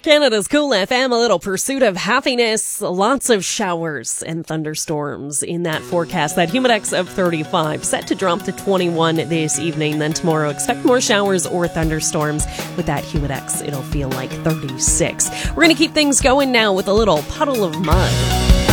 Canada's Cool FM, a little pursuit of happiness. Lots of showers and thunderstorms in that forecast. That Humidex of 35 set to drop to 21 this evening. Then tomorrow, expect more showers or thunderstorms. With that Humidex, it'll feel like 36. We're going to keep things going now with a little puddle of mud.